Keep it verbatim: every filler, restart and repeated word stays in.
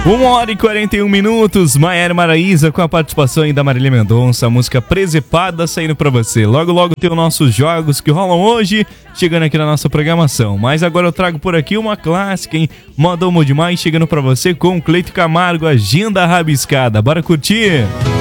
uma hora e quarenta e um minutos, Maiara Maraíza com a participação aí da Marília Mendonça, a música Presepada saindo pra você. Logo, logo tem os nossos jogos que rolam hoje, chegando aqui na nossa programação. Mas agora eu trago por aqui uma clássica, hein? Modão Demais, chegando pra você com o Cleito Camargo, Agenda Rabiscada. Bora curtir!